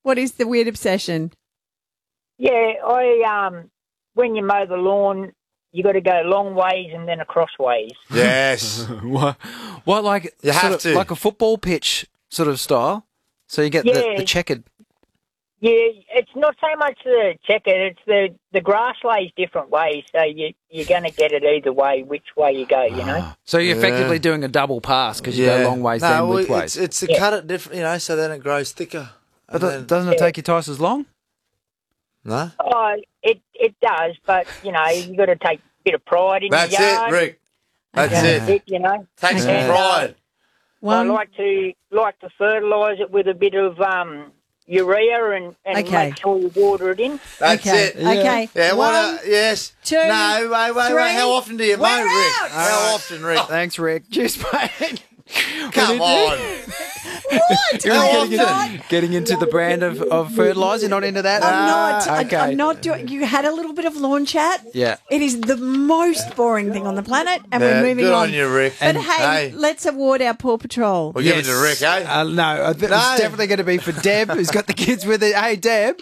What is the weird obsession? Yeah, when you mow the lawn, you got to go long ways and then across ways. Yes. What like You have sort of to. like a football pitch sort of style? So you get the checkered. Yeah, it's not so much the checker, it's the grass lays different ways, so you're going to get it either way, which way you go, you know. So you're effectively doing a double pass because you go long ways, then width ways. It's to cut it different, so then it grows thicker. But doesn't it take you twice as long? No? Oh, it does, but, you got to take a bit of pride in your yard. That's it, Rick. That's it. Take some pride. I like to fertilise it with a bit of urea and make sure you water it in. That's it. Okay. Yeah, One, yes. two, No, wait. three. How often do you mow, Rick? How often, Rick? Thanks, Rick. Cheers, mate. Come on. What? Getting into the brand of fertiliser, not into that? I'm not. Okay. I'm not doing. You had a little bit of lawn chat. Yeah. It is the most boring thing on the planet, and we're moving good on. on you, Rick. But hey, let's award our Paw Patrol. We'll give it to Rick, eh? No, it's definitely going to be for Deb, who's got the kids with it. Hey, Deb.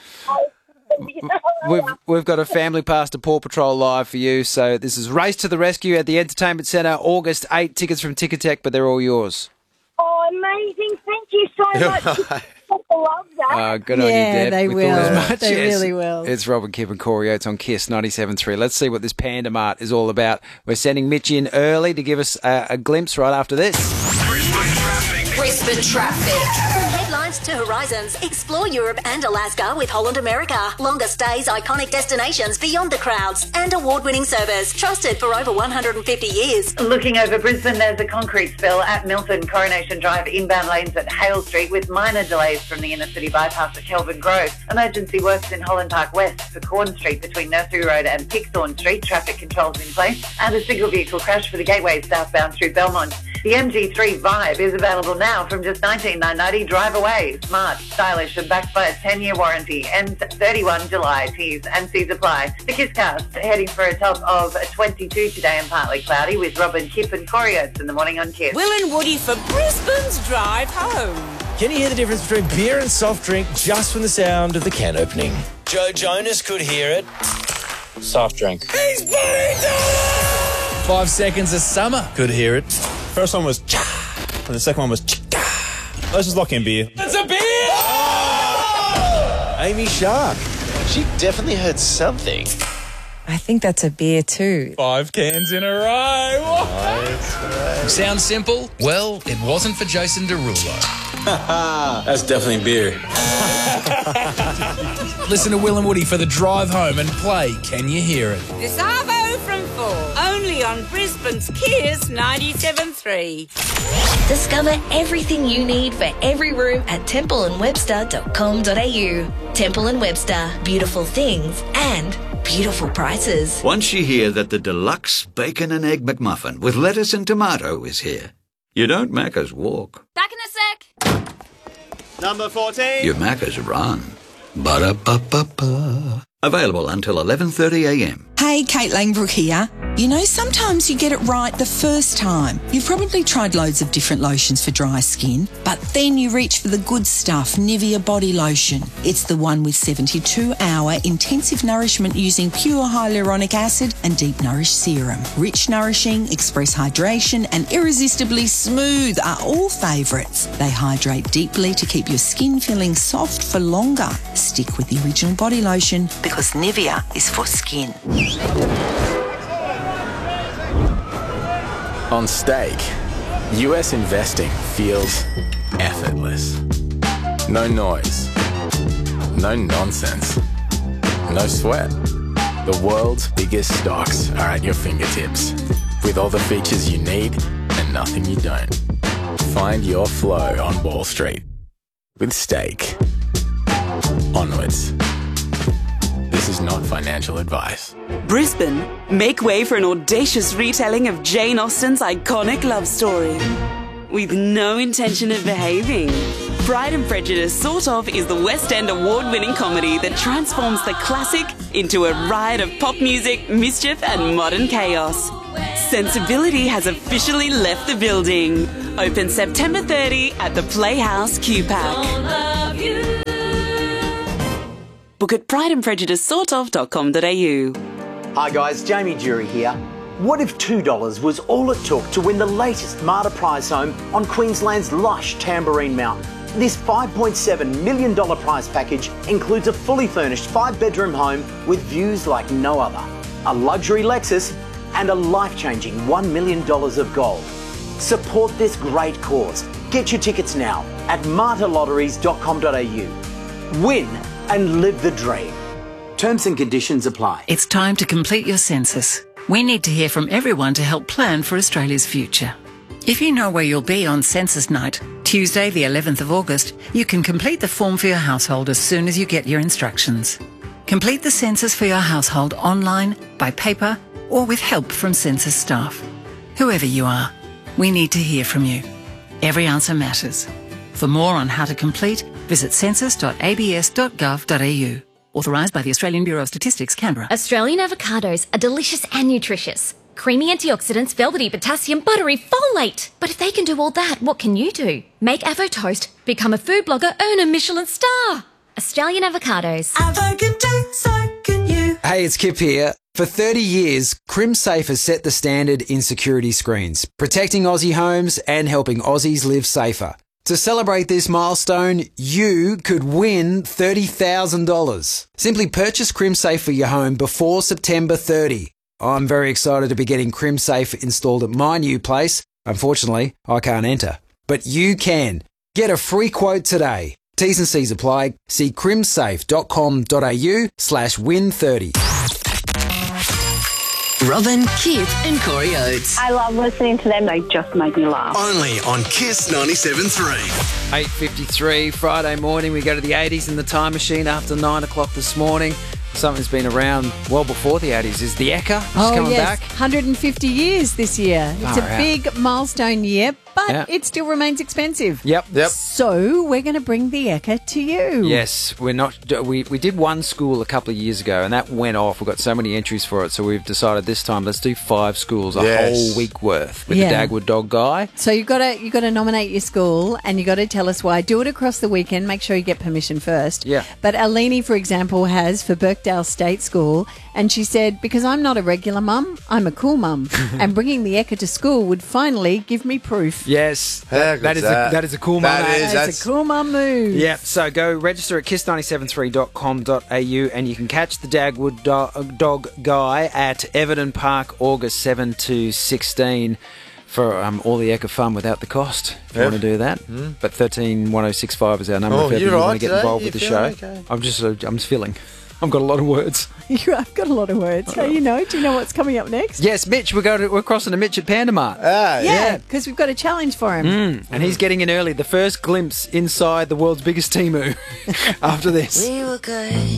We've got a family pass to Paw Patrol Live for you. So this is Race to the Rescue at the Entertainment Centre, August 8. Tickets from Ticketek, but they're all yours. Oh, amazing. Thank you so much. People love that. Good on you, Deb. They We will. thought as much. They Yes. really will. It's Robin Kipp and Corey Oates on KISS 97.3. Let's see what this Panda Mart is all about. We're sending Mitch in early to give us a glimpse right after this. Brisbane traffic. From headlines to horizons, explore Europe and Alaska with Holland America. Longer stays, iconic destinations beyond the crowds, and award-winning service trusted for over 150 years. Looking over Brisbane, there's a concrete spill at Milton Coronation Drive, inbound lanes at Hale Street with minor delays from the inner city bypass at Kelvin Grove. Emergency works in Holland Park West for Corn Street between Nursery Road and Pigthorn Street. Traffic controls in place. And a single vehicle crash for the Gateway southbound through Belmont. The MG3 Vibe is available now from just $19,990. Drive away. Smart, stylish and backed by a 10-year warranty. Ends 31 July. T's and C's apply. The KISScast heading for a top of 22 today and partly cloudy with Robin Kipp and Corey Oates in the morning on KISS. Will and Woody for Brisbane's drive home. Can you hear the difference between beer and soft drink just from the sound of the can opening? Joe Jonas could hear it. Soft drink. He's putting $1! 5 seconds of summer could hear it. First one was cha, and the second one was cha. Let's just lock in beer. That's a beer! Oh! Amy Shark. She definitely heard something. I think that's a beer too. 5 cans in a row. Sounds simple? Well, it wasn't for Jason Derulo. That's definitely beer. Listen to Will and Woody for the drive home and play Can You Hear It? This Arvo from 4. Only on Brisbane's KISS 97.3. Discover everything you need for every room at templeandwebster.com.au. Temple & Webster. Beautiful things and beautiful prices. Once you hear that the deluxe bacon and egg McMuffin with lettuce and tomato is here, you don't Macca's walk. Back in a sec. Number 14. You Macca's run. Ba-da-ba-ba-ba. Available until 11:30 a.m. Hey, Kate Langbrook here. You know, sometimes you get it right the first time. You've probably tried loads of different lotions for dry skin, but then you reach for the good stuff, Nivea Body Lotion. It's the one with 72-hour intensive nourishment using pure hyaluronic acid and deep nourish serum. Rich, nourishing, express hydration and irresistibly smooth are all favourites. They hydrate deeply to keep your skin feeling soft for longer. Stick with the original body lotion because Nivea is for skin. On Stake, US investing feels effortless. No noise, no nonsense, no sweat. The world's biggest stocks are at your fingertips, with all the features you need and nothing you don't. Find your flow on Wall Street with Stake. Onwards. This is not financial advice. Brisbane, make way for an audacious retelling of Jane Austen's iconic love story. With no intention of behaving. Pride and Prejudice Sort Of is the West End award-winning comedy that transforms the classic into a riot of pop music, mischief and modern chaos. Sensibility has officially left the building. Open September 30 at the Playhouse QPAC. Book at prideandprejudicesortof.com.au. Hi guys, Jamie Jury here. What if $2 was all it took to win the latest Marta prize home on Queensland's lush Tambourine Mountain? This $5.7 million prize package includes a fully furnished 5-bedroom home with views like no other, a luxury Lexus and a life-changing $1 million of gold. Support this great cause. Get your tickets now at martalotteries.com.au. Win and live the dream. Terms and conditions apply. It's time to complete your census. We need to hear from everyone to help plan for Australia's future. If you know where you'll be on census night, Tuesday the 11th of August, you can complete the form for your household as soon as you get your instructions. Complete the census for your household online, by paper, or with help from census staff. Whoever you are, we need to hear from you. Every answer matters. For more on how to complete, visit census.abs.gov.au. Authorised by the Australian Bureau of Statistics, Canberra. Australian avocados are delicious and nutritious. Creamy antioxidants, velvety potassium, buttery folate. But if they can do all that, what can you do? Make Avo Toast, become a food blogger, earn a Michelin star. Australian avocados. Avo can do, so can you. Hey, it's Kip here. For 30 years, CrimSafe has set the standard in security screens, protecting Aussie homes and helping Aussies live safer. To celebrate this milestone, you could win $30,000. Simply purchase CrimSafe for your home before September 30. I'm very excited to be getting CrimSafe installed at my new place. Unfortunately, I can't enter. But you can. Get a free quote today. T's and C's apply. See crimsafe.com.au/win30. Robin, Kip and Corey Oates. I love listening to them. They just make me laugh. Only on Kiss 97.3. 8:53 Friday morning. We go to the 80s in the time machine after 9 o'clock this morning. Something's been around well before the 80s. Is the Ekka coming back? 150 years this year. It's a Far out. big milestone year, but Yeah. it still remains expensive. Yep. So we're going to bring the Ekka to you. Yes, we're not. We did one school a couple of years ago, and that went off. We've got so many entries for it, so we've decided this time let's do 5 schools, a whole week worth with the Dagwood Dog Guy. So you've got to nominate your school, and you've got to tell us why. Do it across the weekend. Make sure you get permission first. Yeah. But Alini, for example, has for Birkdale State School, and she said, because I'm not a regular mum, I'm a cool mum, and bringing the Ekka to school would finally give me proof. Yes, How that good's is a cool mum. That's a cool mum move. Yeah, so go register at kiss973.com.au and you can catch the Dagwood Dog Guy at Everton Park August 7 to 16 for all the Ekka fun without the cost, if you want to do that. But 131065 is our number if ever you want to get involved with the show. Okay. I'm just feeling. I've got a lot of words. I've got a lot of words. Do you know what's coming up next? Yes, Mitch. We're crossing to Mitch at Pandamart. Yeah, because we've got a challenge for him. And he's getting in early. The first glimpse inside the world's biggest Temu after this. We were good.